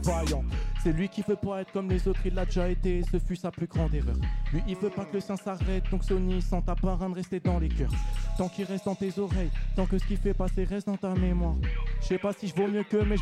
vaillant. C'est lui qui veut pas être comme les autres, il l'a déjà été et ce fut sa plus grande erreur. Lui il veut pas que le sien s'arrête, donc Sony s'en tape un rein de rester dans les cœurs. Tant qu'il reste dans tes oreilles, tant que ce qui fait passer reste dans ta mémoire. Je sais pas si je vaux mieux que mais